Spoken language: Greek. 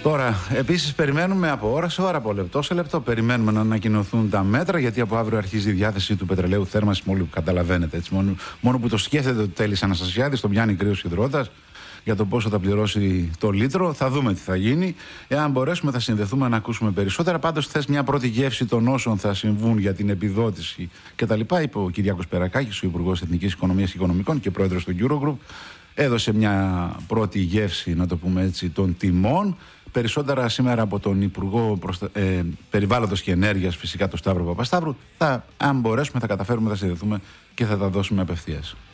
Τώρα, επίσης, περιμένουμε από ώρα σε ώρα, από λεπτό σε λεπτό, περιμένουμε να ανακοινωθούν τα μέτρα, γιατί από αύριο αρχίζει η διάθεση του πετρελαίου θέρμανσης, μόλις που καταλαβαίνετε. Έτσι, μόνο που το σκέφτεται ο Τέλης Αναστασιάδης, τον πιάνει κρύος υδρότας για το πόσο θα πληρώσει το λίτρο. Θα δούμε τι θα γίνει. Εάν μπορέσουμε, θα συνδεθούμε να ακούσουμε περισσότερα. Πάντως, χθες μια πρώτη γεύση των όσων θα συμβούν για την επιδότηση κτλ. Είπε ο Κυριάκος Περακάκης, ο Υπουργός Εθνικής Οικονομίας και Οικονομικών και πρόεδρος του Eurogroup. Έδωσε μια πρώτη γεύση, να το πούμε έτσι, των τιμών. Περισσότερα σήμερα από τον Υπουργό Περιβάλλοντος και Ενέργειας, φυσικά τον Σταύρο Παπασταύρου. Αν μπορέσουμε, θα καταφέρουμε, θα συνδεθούμε και θα τα δώσουμε απευθείας.